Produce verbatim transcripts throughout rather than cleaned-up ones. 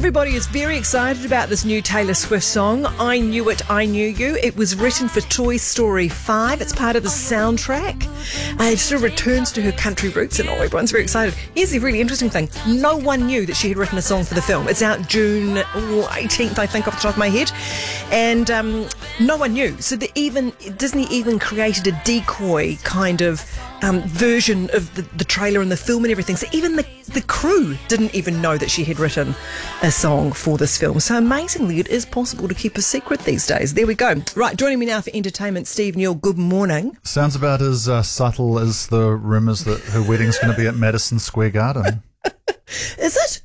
everybody is very excited about this new Taylor Swift song, I Knew It, I Knew You. It was written for Toy Story five. It's part of the soundtrack. Uh, it sort of returns to her country roots, and oh, everyone's very excited. Here's the really interesting thing. No one knew that she had written a song for the film. It's out June eighteenth, I think, off the top of my head. And um, no one knew. So the even Disney even created a decoy kind of um, version of the, the trailer and the film and everything. So even the, the crew didn't even know that she had written a song for this film. So amazingly, it is possible to keep a secret these days. There we go. Right, joining me now for entertainment, Steve Neill. Good morning. Sounds about as uh, subtle as the rumours that her wedding's going to be at Madison Square Garden. Is it?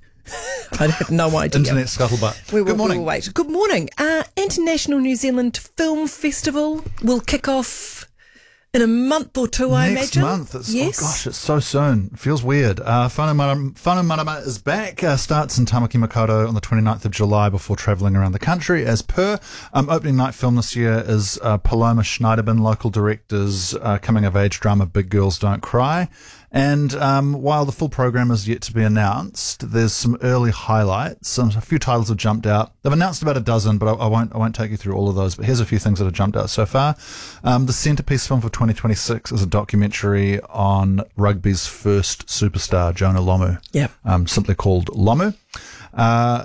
I have no idea. Internet scuttlebutt. We will, Good morning. we will wait. Good morning. Uh, International New Zealand Film Festival will kick off in a month or two, I Next imagine. month. It's, yes. Oh gosh, it's so soon. It feels weird. Uh, Whānau Marama, Whānau Marama is back. Uh, starts in Tamaki Makaurau on the twenty-ninth of July before travelling around the country as per. Um, opening night film this year is uh, Paloma Schneiderman, local director's uh, coming-of-age drama Big Girls Don't Cry. And um, while the full program is yet to be announced, there's some early highlights. Some, a few titles have jumped out. They've announced about a dozen, but I, I won't. I won't take you through all of those. But here's a few things that have jumped out so far. Um, the centrepiece film for twenty twenty-six is a documentary on rugby's first superstar, Jonah Lomu. Yep. Um, simply called Lomu. Uh,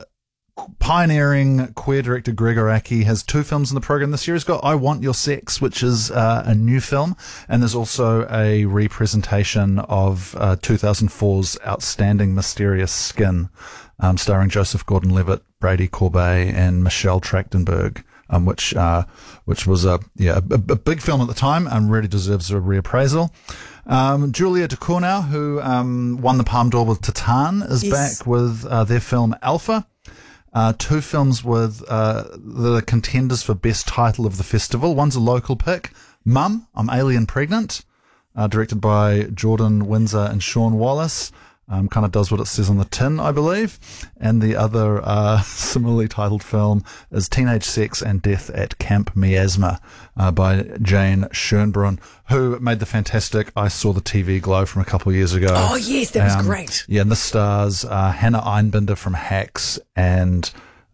Pioneering queer director Gregor Aki has two films in the program this year. He's got I Want Your Sex, which is uh, a new film, and there's also a representation of uh, two thousand four's Outstanding Mysterious Skin, um, starring Joseph Gordon-Levitt, Brady Corbet, and Michelle Trachtenberg, um, which uh, which was a yeah a, a big film at the time and really deserves a reappraisal. Um, Julia Ducournau, who um, won the Palme d'Or with Titan, is Yes. back with uh, their film Alpha. Uh, two films with uh, the contenders for best title of the festival. One's a local pick, Mum, I'm Alien Pregnant, uh, directed by Jordan Windsor and Sean Wallace. Um, kind of does what it says on the tin, I believe. And the other uh, similarly titled film is Teenage Sex and Death at Camp Miasma uh, by Jane Schoenbrunn, who made the fantastic I Saw the T V Glow from a couple of years ago. Oh, yes, that was Um, great. Yeah, and this stars uh, Hannah Einbinder from Hacks and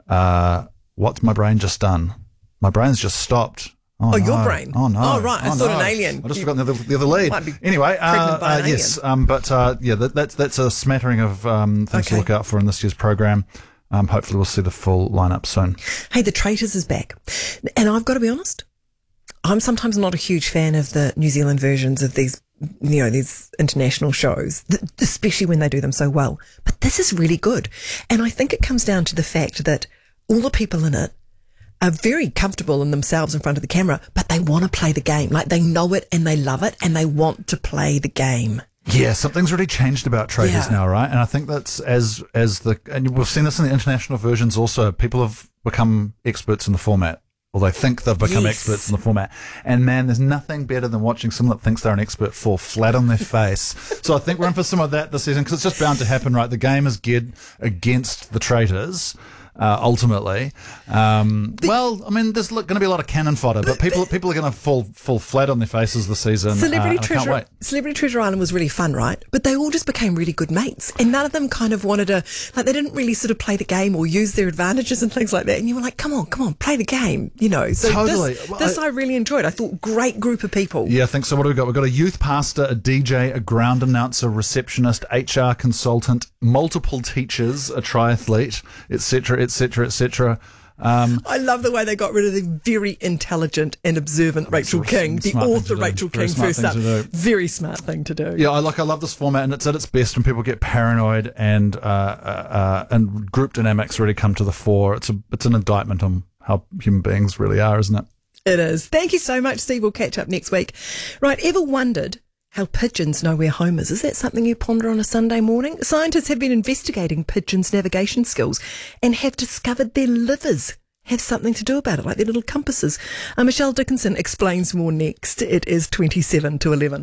uh, What's My Brain Just Done? My brain's just stopped. Oh, Oh, no. your brain. Oh, no. Oh, right. I Oh, thought no. an alien. I just You forgot the other, the other lead. might be Anyway, uh, pregnant by an uh, yes, um, but uh, yeah, that, that's that's a smattering of um, things Okay. to look out for in this year's program. Um, hopefully, we'll see the full lineup soon. Hey, The Traitors is back. And I've got to be honest, I'm sometimes not a huge fan of the New Zealand versions of these, you know, these international shows, th- especially when they do them so well. But this is really good. And I think it comes down to the fact that all the people in it are very comfortable in themselves in front of the camera, but they want to play the game. Like, they know it and they love it and they want to play the game. Yeah, something's really changed about Traitors Yeah. now, right? And I think that's as as the and we've seen this in the international versions also. People have become experts in the format, or they think they've become Yes. experts in the format. And man, there's nothing better than watching someone that thinks they're an expert fall flat on their face. So I think we're in for some of that this season because it's just bound to happen, right? The game is geared against the traitors. Uh, ultimately, um, well, I mean, there's going to be a lot of cannon fodder, but people people are going to fall fall flat on their faces this season. Celebrity uh, and I can't Treasure, wait. Celebrity Treasure Island was really fun, right? But they all just became really good mates, and none of them kind of wanted to, like, they didn't really sort of play the game or use their advantages and things like that. And you were like, come on, come on, play the game, you know. So Totally. this, Well, this I- I really enjoyed. I thought great group of people. Yeah, I think so. What do we got? We've got a youth pastor, a D J, a ground announcer, receptionist, H R consultant, multiple teachers, a triathlete, et cetera, et cetera, et cetera. Um, I love the way they got rid of the very intelligent and observant Rachel a King, the smart thing author to do. Rachel Very King smart first thing up. to do. Very smart thing to do. yeah, I like. I love this format, and it's at its best when people get paranoid and uh, uh, uh, and group dynamics really come to the fore. It's a it's an indictment on how human beings really are, isn't it? It is. Thank you so much, Steve. We'll catch up next week. Right, ever wondered how pigeons know where home is? Is that something you ponder on a Sunday morning? Scientists have been investigating pigeons' navigation skills and have discovered their livers have something to do about it, like their little compasses. Uh, Michelle Dickinson explains more next. It is twenty-seven to eleven.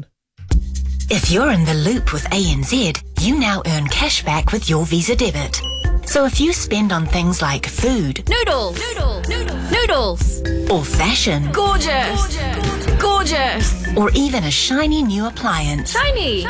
If you're in the loop with A N Z, you now earn cash back with your Visa debit. So if you spend on things like food, Noodles. Noodle. Noodle. Noodles. or fashion, Gorgeous. Gorgeous. Gorgeous. or even a shiny new appliance, Shiny.